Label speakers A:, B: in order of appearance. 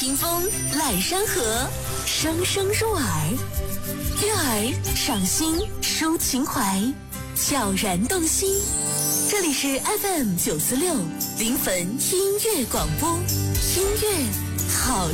A: 屏风，揽山河，声声入耳，悦耳赏心，抒情怀，悄然动心。这里是 FM 946临汾音乐广播，音乐好。